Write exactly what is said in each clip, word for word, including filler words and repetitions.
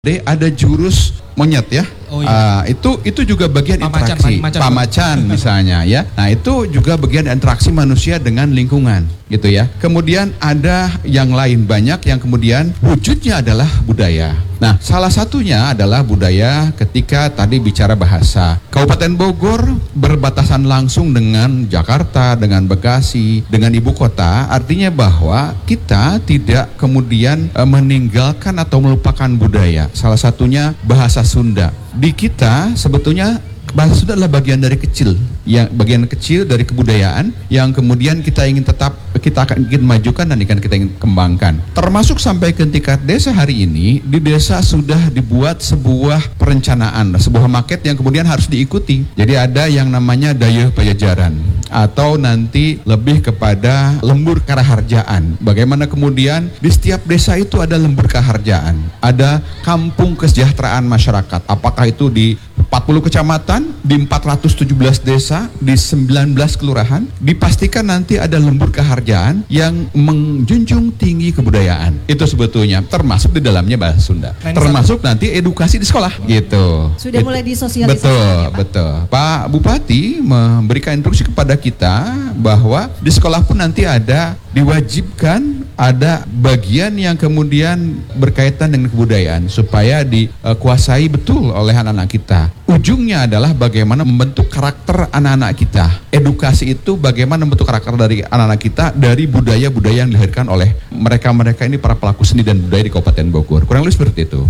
Ada jurus monyet ya, oh, iya. uh, itu itu juga bagian pamacan, interaksi, pamacan, pamacan misalnya ya. Nah itu juga bagian interaksi manusia dengan lingkungan, gitu ya. Kemudian ada yang lain banyak yang kemudian wujudnya adalah budaya. Nah salah satunya adalah budaya ketika tadi bicara bahasa. Kabupaten Bogor berbatasan langsung dengan Jakarta, dengan Bekasi, dengan ibu kota. Artinya bahwa kita tidak kemudian uh, meninggalkan atau melupakan budaya. Salah satunya bahasa Sunda. Di kita sebetulnya bahasa Sunda adalah bagian dari kecil, yang bagian kecil dari kebudayaan yang kemudian kita ingin tetap kita akan ingin majukan dan ikan kita ingin kembangkan. Termasuk sampai ke tingkat desa hari ini, di desa sudah dibuat sebuah perencanaan, sebuah maket yang kemudian harus diikuti. Jadi ada yang namanya daya pajajaran atau nanti lebih kepada lembur karaharjaan. Bagaimana kemudian di setiap desa itu ada lembur karaharjaan, ada kampung kesejahteraan masyarakat. Apakah itu di empat puluh kecamatan, di empat ratus tujuh belas desa, di sembilan belas kelurahan, dipastikan nanti ada lembur keharjaan yang menjunjung tinggi kebudayaan. Itu sebetulnya termasuk di dalamnya bahasa Sunda. Nah, termasuk nanti edukasi di sekolah, wow. gitu. Sudah It, mulai disosialisasikan. Betul, ya, Pak? betul. Pak Bupati memberikan instruksi kepada kita bahwa di sekolah pun nanti ada diwajibkan ada bagian yang kemudian berkaitan dengan kebudayaan supaya dikuasai betul oleh anak-anak kita. Ujungnya adalah bagaimana membentuk karakter anak-anak kita. Edukasi itu bagaimana membentuk karakter dari anak-anak kita dari budaya-budaya yang dilahirkan oleh mereka-mereka ini para pelaku seni dan budaya di Kabupaten Bogor. Kurang lebih seperti itu.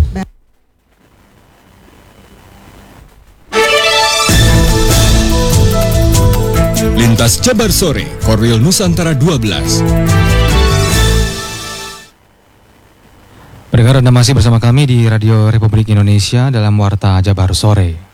Lintas Jabar Sore, Korwil Nusantara dua belas. Pendengar, Anda masih bersama kami di Radio Republik Indonesia dalam Warta Jabar Sore.